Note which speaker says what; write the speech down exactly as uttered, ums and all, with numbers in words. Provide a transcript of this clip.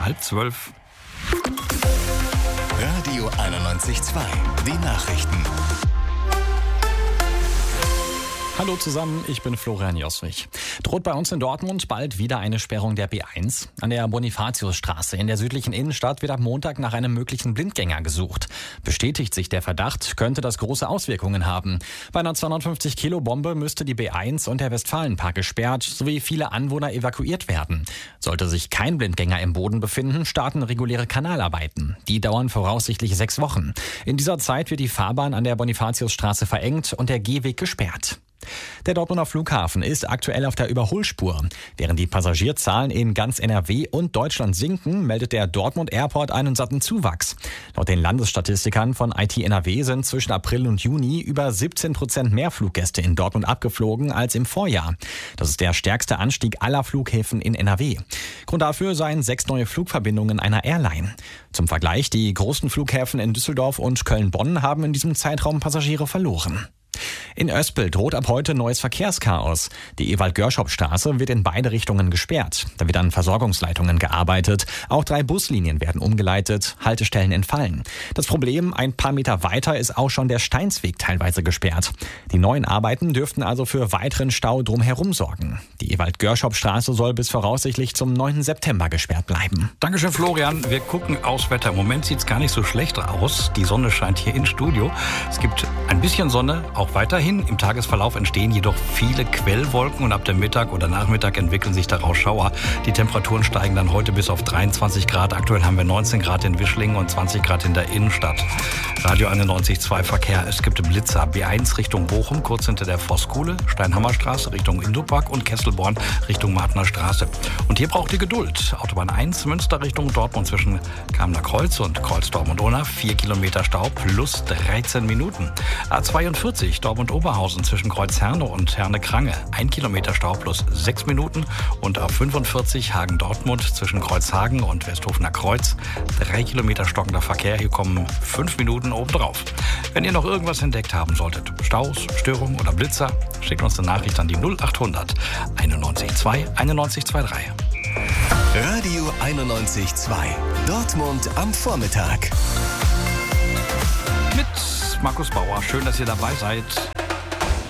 Speaker 1: halb zwölf.
Speaker 2: Radio einundneunzig Komma zwei, die Nachrichten.
Speaker 3: Hallo zusammen, ich bin Florian Joswig. Droht bei uns in Dortmund bald wieder eine Sperrung der B eins? An der Bonifatiusstraße in der südlichen Innenstadt wird ab Montag nach einem möglichen Blindgänger gesucht. Bestätigt sich der Verdacht, könnte das große Auswirkungen haben. Bei einer zweihundertfünfzig Kilo Bombe müsste die B eins und der Westfalenpark gesperrt sowie viele Anwohner evakuiert werden. Sollte sich kein Blindgänger im Boden befinden, starten reguläre Kanalarbeiten. Die dauern voraussichtlich sechs Wochen. In dieser Zeit wird die Fahrbahn an der Bonifatiusstraße verengt und der Gehweg gesperrt. Der Dortmunder Flughafen ist aktuell auf der Überholspur. Während die Passagierzahlen in ganz N R W und Deutschland sinken, meldet der Dortmund Airport einen satten Zuwachs. Laut den Landesstatistikern von I T N R W sind zwischen April und Juni über siebzehn Prozent mehr Fluggäste in Dortmund abgeflogen als im Vorjahr. Das ist der stärkste Anstieg aller Flughäfen in N R W. Grund dafür seien sechs neue Flugverbindungen einer Airline. Zum Vergleich, die großen Flughäfen in Düsseldorf und Köln-Bonn haben in diesem Zeitraum Passagiere verloren. In Oespel droht ab heute neues Verkehrschaos. Die Ewald-Görschop-Straße wird in beide Richtungen gesperrt. Da wird an Versorgungsleitungen gearbeitet. Auch drei Buslinien werden umgeleitet, Haltestellen entfallen. Das Problem, ein paar Meter weiter ist auch schon der Steinsweg teilweise gesperrt. Die neuen Arbeiten dürften also für weiteren Stau drumherum sorgen. Die Ewald-Görschop-Straße soll bis voraussichtlich zum neunten September gesperrt bleiben.
Speaker 1: Dankeschön, Florian. Wir gucken aufs Wetter. Im Moment sieht es gar nicht so schlecht aus. Die Sonne scheint hier im Studio. Es gibt ein bisschen Sonne, auch weiterhin. Im Tagesverlauf entstehen jedoch viele Quellwolken und ab dem Mittag oder Nachmittag entwickeln sich daraus Schauer. Die Temperaturen steigen dann heute bis auf dreiundzwanzig Grad. Aktuell haben wir neunzehn Grad in Wischlingen und zwanzig Grad in der Innenstadt. Radio einundneunzig Komma zwei Verkehr. Es gibt Blitzer. B eins Richtung Bochum, kurz hinter der Voskuhle, Steinhammerstraße Richtung Indupark und Kesselborn Richtung Martner Straße. Und hier braucht ihr Geduld. Autobahn eins, Münster Richtung Dortmund zwischen Kamener Kreuz und Kreuz-Dortmund-Unna. vier Kilometer Stau plus dreizehn Minuten. A zweiundvierzig, Dortmund-Oberhausen zwischen Kreuz-Herne und Herne-Krange. ein Kilometer Stau plus sechs Minuten. Und A fünfundvierzig, Hagen-Dortmund zwischen Kreuzhagen und Westhofener Kreuz. drei Kilometer stockender Verkehr. Hier kommen fünf Minuten obendrauf. Wenn ihr noch irgendwas entdeckt haben solltet, Staus, Störungen oder Blitzer, schickt uns eine Nachricht an die null achthundert einundneunzig Komma zwei einundneunzig Komma drei.
Speaker 2: Radio einundneunzig Komma zwei. Dortmund am Vormittag.
Speaker 1: Mit Markus Bauer. Schön, dass ihr dabei seid.